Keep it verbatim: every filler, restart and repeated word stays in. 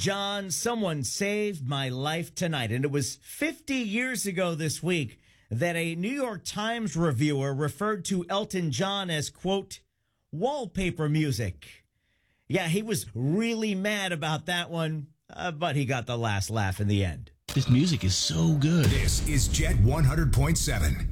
John, someone saved my life tonight. And it was fifty years ago this week that a New York Times reviewer referred to Elton John as, quote, wallpaper music. Yeah, he was really mad about that one, uh, but he got the last laugh in the end. This music is so good. This is Jet one hundred point seven.